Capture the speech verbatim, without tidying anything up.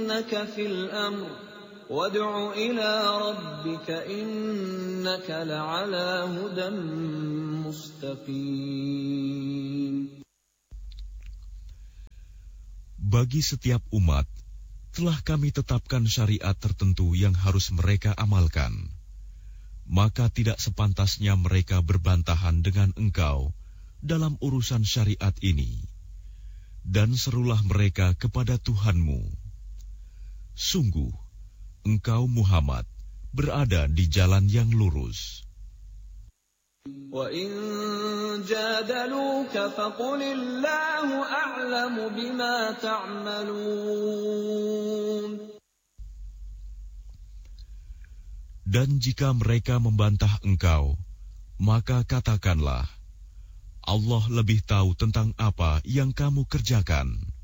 يشاقونك في الأمر وادع إلى ربك إنك لعلى هدى مستقيم. Bagi setiap umat telah kami tetapkan syariat tertentu yang harus mereka amalkan. Maka tidak sepantasnya mereka berbantahan dengan engkau dalam urusan syariat ini. Dan serulah mereka kepada Tuhanmu. Sungguh, engkau Muhammad berada di jalan yang lurus. وَإِن جَادَلُوكَ فَقُلِ اللَّهُ أَعْلَمُ بِمَا تَعْمَلُونَ. Dan jika mereka membantah engkau, maka katakanlah, Allah lebih tahu tentang apa yang kamu kerjakan.